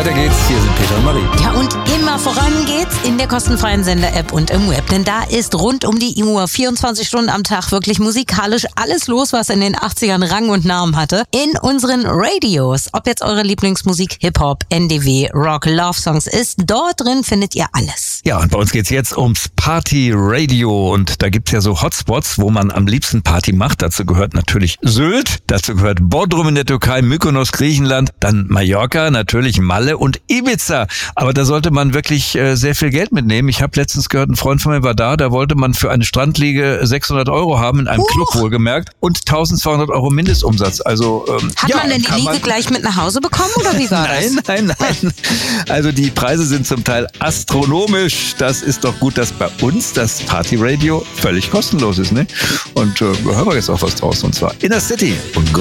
weiter geht's. Hier sind Peter und Marie. Ja, und immer voran geht's in der kostenfreien Sender-App und im Web. Denn da ist rund um die Uhr, 24 Stunden am Tag, wirklich musikalisch alles los, was in den 80ern Rang und Namen hatte. In unseren Radios. Ob jetzt eure Lieblingsmusik, Hip-Hop, NDW, Rock, Love-Songs ist, dort drin findet ihr alles. Ja, und bei uns geht's jetzt ums Party-Radio. Und da gibt's ja so Hotspots, wo man am liebsten Party macht. Dazu gehört natürlich Sylt, dazu gehört Bodrum in der Türkei, Mykonos, Griechenland, dann Mallorca, natürlich Malle und Ibiza. Aber da sollte man wirklich sehr viel Geld mitnehmen. Ich habe letztens gehört, ein Freund von mir war da wollte man für eine Strandliege 600 € haben, in einem Club wohlgemerkt, und 1200 € Mindestumsatz. Also Hat man denn die Liege gleich mit nach Hause bekommen oder wie war das? Nein. Also die Preise sind zum Teil astronomisch. Das ist doch gut, dass bei uns das Partyradio völlig kostenlos ist, ne? Und hören wir jetzt auch was draus, und zwar Inner City und Go.